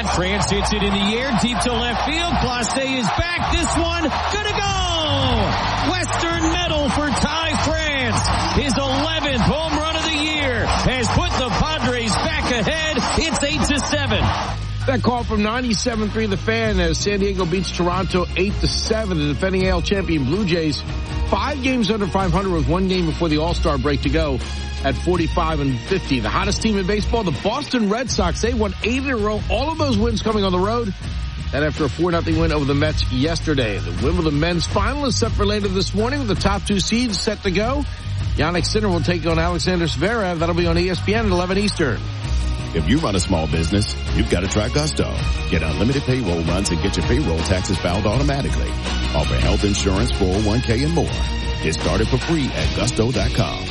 bat. France hits it in the air, deep to left field. Clase is back. This one, gonna go! Western medal for Ty France. His 11th home run of the year has put the Padres back ahead. It's 8-7. That call from 97.3 The Fan as San Diego beats Toronto 8-7. The defending AL champion Blue Jays 5 games under 500 with 1 game before the All-Star break to go at 45-50. The hottest team in baseball, the Boston Red Sox. They won 8 in a row. All of those wins coming on the road. And after a 4-0 win over the Mets yesterday. The Wimbledon men's final is set for later this morning with the top 2 seeds set to go. Jannik Sinner will take on Alexander Zverev. That'll be on ESPN at 11 Eastern. If you run a small business, you've got to try Gusto. Get unlimited payroll runs and get your payroll taxes filed automatically. Offer health insurance, 401k, and more. Get started for free at gusto.com.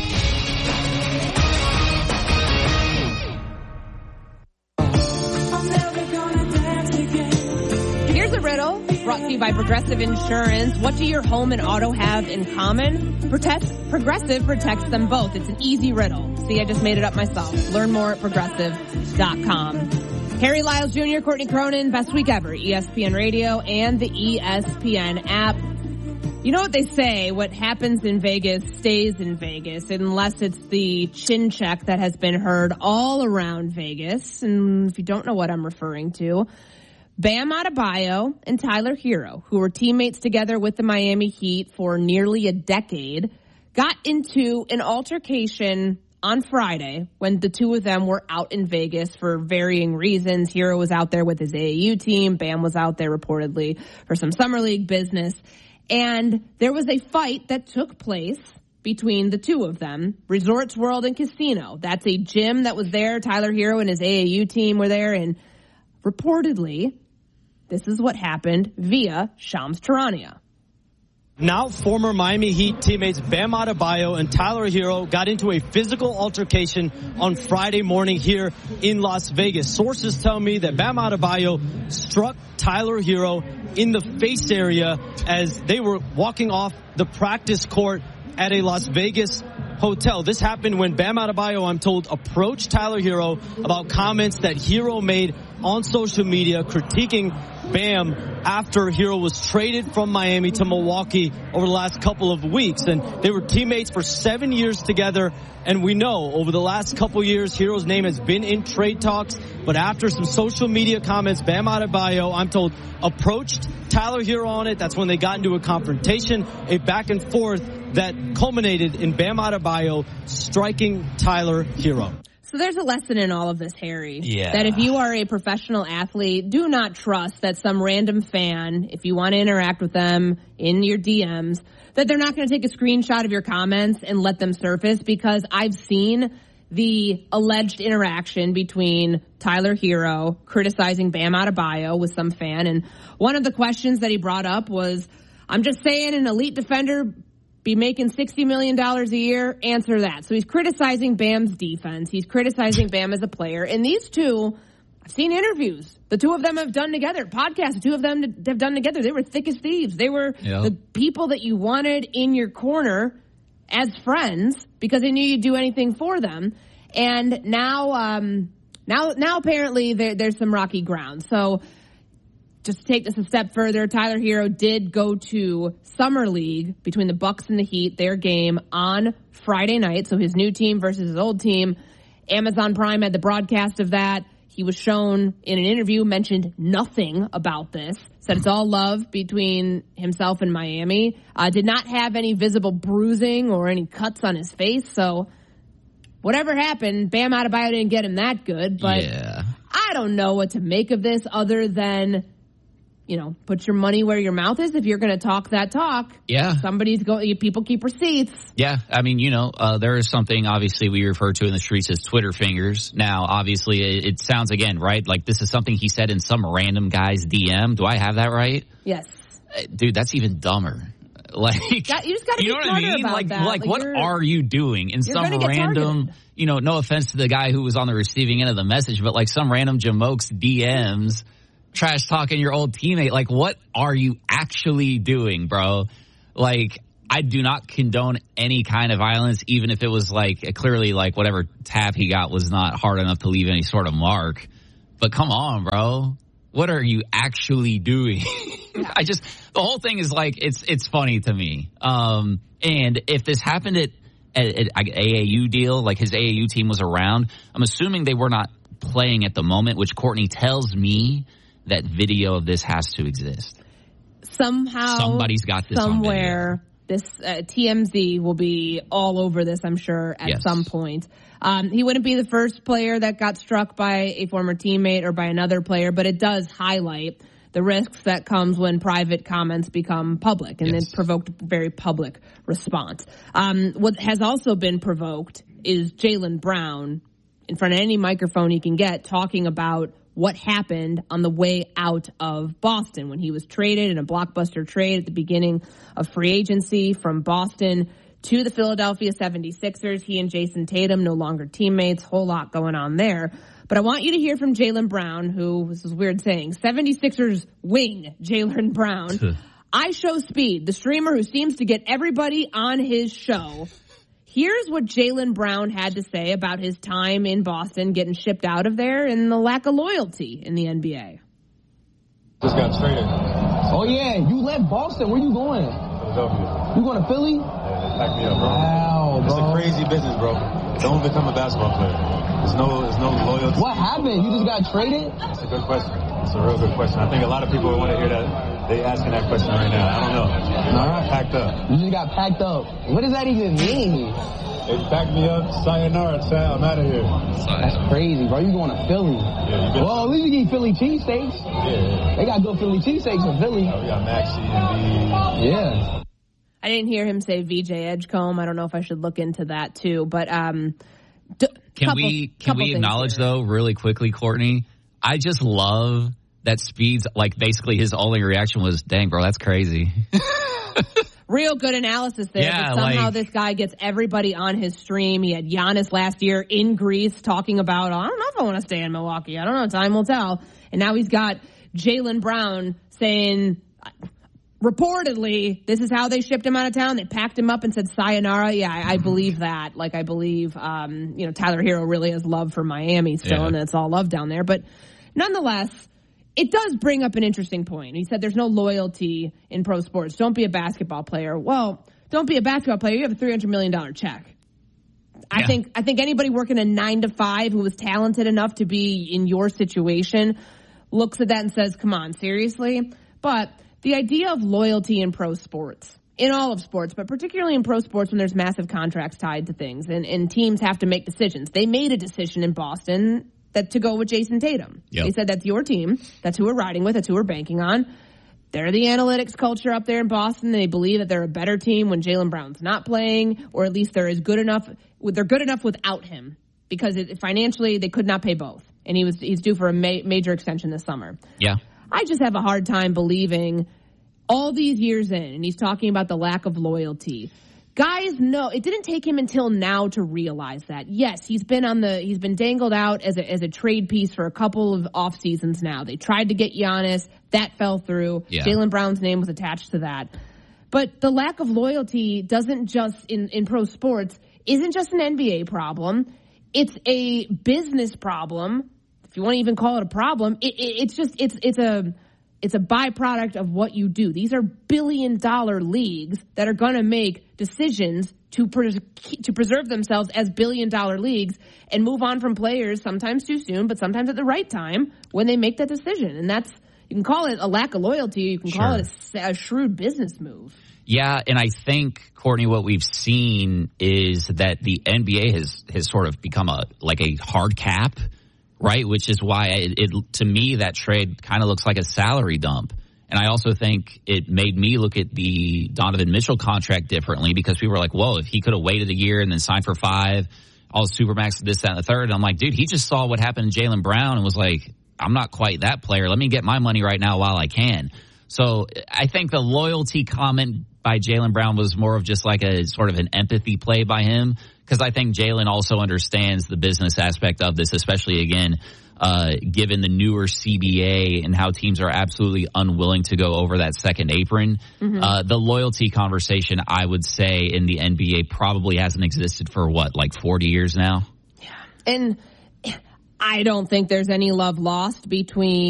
Here's a riddle brought to you by Progressive Insurance. What do your home and auto have in common? Progressive protects them both. It's an easy riddle. See, I just made it up myself. Learn more at progressive.com. Harry Lyles Jr., Courtney Cronin, best week ever. ESPN Radio and the ESPN app. You know what they say, what happens in Vegas stays in Vegas, unless it's the chin check that has been heard all around Vegas. And if you don't know what I'm referring to, Bam Adebayo and Tyler Hero, who were teammates together with the Miami Heat for nearly a decade, got into an altercation on Friday when the two of them were out in Vegas for varying reasons. Hero was out there with his AAU team. Bam was out there reportedly for some summer league business. And there was a fight that took place between the two of them. Resorts World and Casino. That's a gym that was there. Tyler Hero and his AAU team were there. And reportedly, this is what happened via Shams Charania. Now former Miami Heat teammates Bam Adebayo and Tyler Hero got into a physical altercation on Friday morning here in Las Vegas. Sources tell me that Bam Adebayo struck Tyler Hero in the face area as they were walking off the practice court at a Las Vegas hotel. This happened when Bam Adebayo, I'm told, approached Tyler Hero about comments that Hero made on social media critiquing Bam after Hero was traded from Miami to Milwaukee over the last couple of weeks. And they were teammates for 7 years together. And we know over the last couple years, Hero's name has been in trade talks. But after some social media comments, Bam Adebayo, I'm told, approached Tyler Hero on it. That's when they got into a confrontation, a back and forth that culminated in Bam Adebayo striking Tyler Hero. So there's a lesson in all of this, Harry. Yeah. That if you are a professional athlete, do not trust that some random fan, if you want to interact with them in your DMs, that they're not going to take a screenshot of your comments and let them surface, because I've seen the alleged interaction between Tyler Hero criticizing Bam Adebayo with some fan. And one of the questions that he brought up was, I'm just saying an elite defender be making $60 million a year? Answer that. So he's criticizing Bam's defense. He's criticizing Bam as a player. And these two, I've seen interviews. The two of them have done together. Podcasts, the two of them have done together. They were thick as thieves. They were the people that you wanted in your corner as friends because they knew you'd do anything for them. And now apparently there's some rocky ground. So just to take this a step further, Tyler Hero did go to Summer League between the Bucks and the Heat, their game on Friday night. So his new team versus his old team. Amazon Prime had the broadcast of that. He was shown in an interview, mentioned nothing about this. Said it's all love between himself and Miami. Did not have any visible bruising or any cuts on his face. So whatever happened, Bam Adebayo didn't get him that good. But I don't know what to make of this other than, you know, put your money where your mouth is. If you're going to talk that talk, people keep receipts. Yeah, I mean, there is something obviously we refer to in the streets as Twitter fingers. Now, obviously, it sounds again, right? Like this is something he said in some random guy's DM. Do I have that right? Yes. Dude, that's even dumber. Like, you just got to be smarter about that. Like, what are you doing in some random, no offense to the guy who was on the receiving end of the message, but like some random Jamokes DMs, trash talking your old teammate. Like, what are you actually doing, bro? Like, I do not condone any kind of violence, even if it was like clearly like whatever tap he got was not hard enough to leave any sort of mark. But come on, bro. What are you actually doing? The whole thing is like, it's funny to me. And if this happened at AAU deal, like his AAU team was around, I'm assuming they were not playing at the moment, which Courtney tells me that video of this has to exist. Somehow, somebody's got this somewhere. This TMZ will be all over this, I'm sure, at some point. He wouldn't be the first player that got struck by a former teammate or by another player, but it does highlight the risks that comes when private comments become public, and it provoked a very public response. What has also been provoked is Jaylen Brown, in front of any microphone he can get, talking about what happened on the way out of Boston when he was traded in a blockbuster trade at the beginning of free agency from Boston to the Philadelphia 76ers. He and Jason Tatum no longer teammates, whole lot going on there. But I want you to hear from Jaylen Brown, who, this is weird saying, 76ers wing Jaylen Brown. I Show Speed, the streamer who seems to get everybody on his show. Here's what Jaylen Brown had to say about his time in Boston, getting shipped out of there, and the lack of loyalty in the NBA. Just got traded. Oh, yeah. You left Boston. Where you going? Philadelphia. You going to Philly? Yeah, they packed me up, bro. Wow, bro. It's a crazy business, bro. Don't become a basketball player. There's no loyalty. What happened? You just got traded? That's a good question. It's a real good question. I think a lot of people want to hear that. They asking that question right now. I don't know. I got packed up. You just got packed up. What does that even mean? They packed me up. Sayonara, I'm out of here. That's crazy, bro. You going to Philly? Yeah, well, at least you get Philly cheesesteaks. Yeah. They got good Philly cheesesteaks in Philly. We got Maxi and V. Yeah. I didn't hear him say VJ Edgecombe. I don't know if I should look into that too. But can we acknowledge though, really quickly, Courtney? I just love that Speed's like basically his only reaction was, "Dang, bro, that's crazy." Real good analysis there. Yeah, but somehow this guy gets everybody on his stream. He had Giannis last year in Greece talking about, I don't know if I want to stay in Milwaukee. I don't know. Time will tell. And now he's got Jaylen Brown saying, reportedly, this is how they shipped him out of town. They packed him up and said sayonara. Yeah, I believe that. Like, I believe, Tyler Hero really has love for Miami still, and it's all love down there. But nonetheless, it does bring up an interesting point. He said there's no loyalty in pro sports. Don't be a basketball player. Well, don't be a basketball player. You have a $300 million check. I think anybody working a 9-to-5 who was talented enough to be in your situation looks at that and says, come on, seriously? But the idea of loyalty in pro sports, in all of sports, but particularly in pro sports when there's massive contracts tied to things and teams have to make decisions. They made a decision in Boston that to go with Jason Tatum. Yep. They said that's your team. That's who we're riding with. That's who we're banking on. They're the analytics culture up there in Boston. They believe that they're a better team when Jaylen Brown's not playing, or at least they're good enough without him, because financially they could not pay both. And he's due for a major extension this summer. Yeah. I just have a hard time believing all these years in, and he's talking about the lack of loyalty. Guys know it didn't take him until now to realize that. Yes, he's been dangled out as a trade piece for a couple of off seasons now. They tried to get Giannis, that fell through. Yeah. Jaylen Brown's name was attached to that. But the lack of loyalty doesn't just in pro sports isn't just an NBA problem. It's a business problem. If you want to even call it a problem, it's a byproduct of what you do. These are billion-dollar leagues that are going to make decisions to preserve themselves as billion-dollar leagues and move on from players sometimes too soon, but sometimes at the right time when they make that decision. And that's, you can call it a lack of loyalty. You can call it a shrewd business move. Yeah, and I think, Courtney, what we've seen is that the NBA has sort of become a hard cap, right? Which is why to me, that trade kind of looks like a salary dump. And I also think it made me look at the Donovan Mitchell contract differently, because we were like, whoa, if he could have waited a year and then signed for 5, all Supermax, this, that, and the third. And I'm like, dude, he just saw what happened to Jaylen Brown and was like, I'm not quite that player. Let me get my money right now while I can. So I think the loyalty comment by Jaylen Brown was more of just like a sort of an empathy play by him, because I think Jaylen also understands the business aspect of this, especially, again, given the newer CBA and how teams are absolutely unwilling to go over that second apron. Mm-hmm. The loyalty conversation, I would say, in the NBA probably hasn't existed for, 40 years now? Yeah. And I don't think there's any love lost between